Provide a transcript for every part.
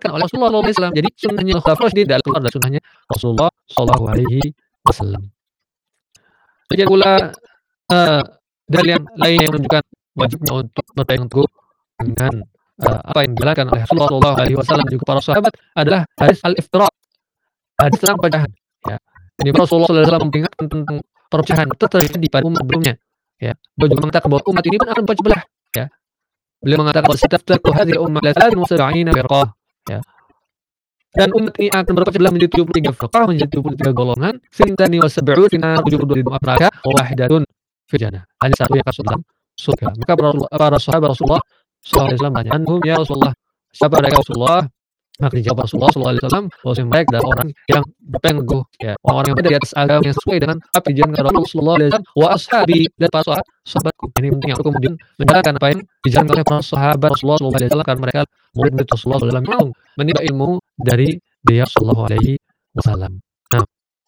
disunahkan oleh Rasulullah SAW. Jadi sunnahnya Khulafaur Rasyidin tidak keluar dari sunnahnya Rasulullah SAW. Demikian pula dalil yang lain yang menunjukkan wajibnya untuk berpegang teguh dengan apa yang dijalankan oleh Rasulullah SAW dan juga para sahabat adalah hadis al-iftirak, hadis tentang perpecahan. Ya. Ini Rasulullah SAW memperingatkan tentang perpecahan terjadi pada umat sebelumnya. Ya. Beliau juga mengatakan bahwa umat ini pun akan berpecah belah. Ya. Beliau mengatakan bahwa sataftariqu hadhihi ummah ala 73 firqah. Ya. Dan umat ini akan berpecah belah menjadi 73 firqah, menjadi 73 golongan. Sintani wa sab'un fina 72 atraka wa wahidatun fi jannah. Hanya satu yang masuk dalam surga. Maka para sahabat Rasulullah SAW bertanya, "Anhum ya Rasulullah?" Siapa mereka Rasulullah? Maka dijawab Rasulullah SAW bahwa mereka adalah orang yang berpegang teguh, ya, orang yang berada di atas agama yang sesuai dengan apa yang dijalankan Rasulullah SAW wa ashabi dan para sahabatku. Ini penting untuk kemudian menjalankan apa yang dijalankan oleh para sahabat Rasulullah SAW karena mereka murid Rasulullah SAW mau menimba ilmu dari beliau Sallallahu Alaihi Wasallam. Nah,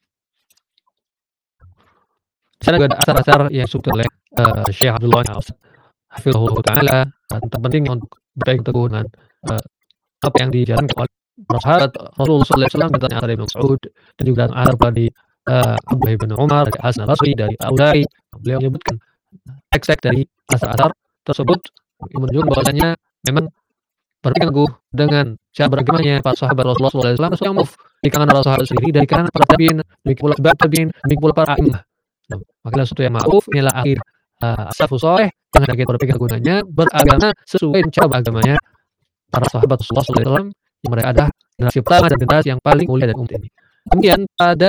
di sana juga ada asar-asar yang disebut oleh Syekh Abdullah Hafizahullah Ta'ala tentang pentingnya untuk berpegang teguh dengan apa yang dijalankan oleh para sahabat Rasulullah SAW, misalnya asar Ibn Mas'ud dan juga asar dari Abdullah bin Umar, dari Hasan al-Basri, dari Aulai. Beliau menyebutkan teks dari asar-asar tersebut yang menunjukkan bahwasanya memang berpegang teguh dengan cara beragamanya para sahabat Rasulullah SAW sesuai yang di kalangan para sahabat sendiri, dari kalangan para tabi'in, demikian pula tabi'in, demikian pula para a'immah. Maka sesuatu yang ma'ruf inilah akhir as-salafus saleh, dengan kita berpegang teguhnya beragama sesuai cara beragamanya para sahabat Rasulullah SAW yang mereka adalah generasi pertama dan generasi yang paling mulia dari umat ini. Kemudian pada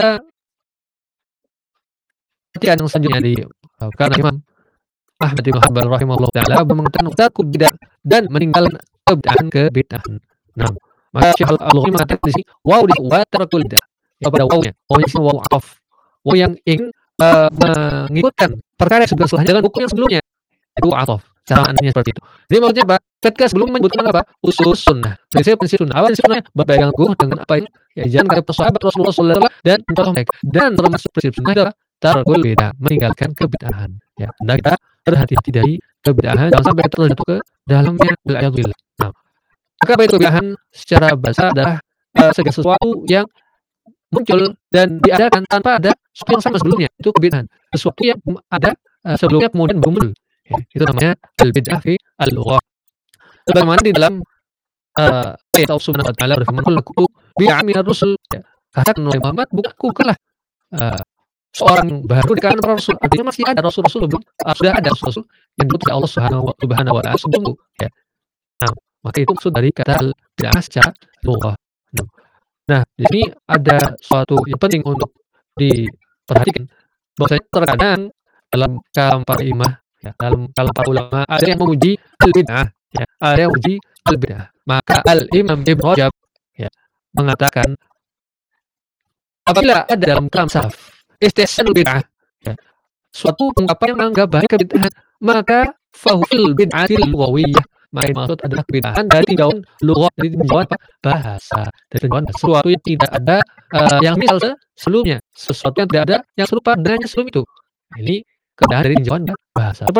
ketika yang selanjutnya karena Imam Ahmad bin Hanbal rahimahullah ta'ala mengatakan takut bidah dan meninggalkan kebid'ahan. Nah, maka Syekh Al-Ghani mengatakan di sini waw di wa tarakul bidah. Ya, pada wawnya, wawnya sini waw ataf. Waw yang ingin mengikutkan perkara yang sebelumnya dengan hukum yang sebelumnya. Itu ataf. Cara maknanya seperti itu. Jadi maksudnya apa? Ketika sebelum menyebutkan apa? Usul sunnah. Prinsip sunnah. Awal sunnah berpegang teguh dengan apa yang dijalankan oleh sahabat Rasulullah SAW dan contoh mereka. Dan termasuk prinsip sunnah adalah tarkul bidah, meninggalkan kebid'ahan. Ya, hendak kita berhati-hati dari kebid'ahan, jangan sampai kita terjatuh ke dalamnya bil'ayadillah. Nah, maka apa itu kebid'ahan secara bahasa adalah segala sesuatu yang muncul dan diadakan tanpa ada sesuatu yang sama sebelumnya. Itu kebid'ahan. Sesuatu yang ada sebelumnya kemudian muncul. Ya, itu namanya al-bid'ah fi al-lughah. Sebagaimana di dalam ayat Allah Subhanahu wa taala berfirman, "Qul bi'amina rusul." Katakan oleh Muhammad, bukanlah seorang baru di kalangan para rasul. Artinya masih ada rasul-rasul belum sudah ada rasul yang diutus oleh Allah Subhanahu wa taala sebelum itu, ya. Nah, maka itu maksud dari kata al-bid'ah secara lughah. Nah, di sini ada suatu yang penting untuk diperhatikan, bahwasanya terkadang dalam kalam para imam, ya, dalam kalam para ulama ada yang memuji al-bid'ah, ya, ada yang memuji al-bid'ah. Maka Al-Imam Ibnu Rajab, ya, mengatakan apabila ada dalam kalam salaf istihsanul bid'ah, ya, suatu ungkapan yang menganggap baik kebid'ahan, maka fahul bid'atil lughawiyah, maka maksud adalah kebid'ahan dari tinjauan lughah, dari tinjauan bahasa, dari tinjauan sesuatu yang tidak ada yang misal sebelumnya, sesuatu yang tidak ada yang serupa dengannya sebelum itu. Ini kebid'ahan dari tinjauan bahasa.